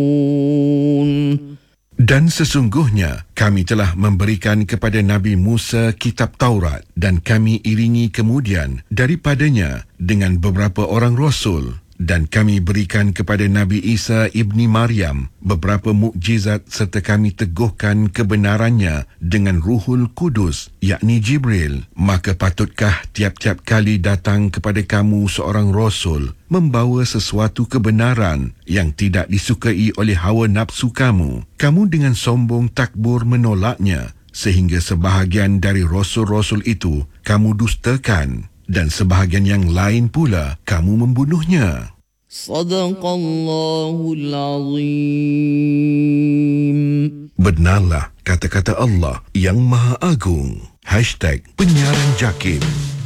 Dan sesungguhnya kami telah memberikan kepada Nabi Musa kitab Taurat dan kami iringi kemudian daripadanya dengan beberapa orang rasul. Dan kami berikan kepada Nabi Isa ibni Maryam beberapa mukjizat serta kami teguhkan kebenarannya dengan Ruhul Kudus, yakni Jibril. Maka patutkah tiap-tiap kali datang kepada kamu seorang rasul membawa sesuatu kebenaran yang tidak disukai oleh hawa nafsu kamu, kamu dengan sombong takbur menolaknya, sehingga sebahagian dari rasul-rasul itu kamu dustakan dan sebahagian yang lain pula kamu membunuhnya. Sadaqallahul Azim. Benarlah kata-kata Allah yang Maha Agung. #Penyiaran Jakim.